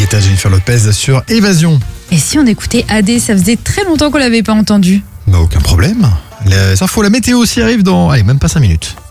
Guetta, Jennifer Lopez sur Évasion. Et si on écoutait AD, ça faisait très longtemps qu'on l'avait pas entendu. Aucun problème. Les infos, la météo aussi arrive dans, même pas 5 minutes.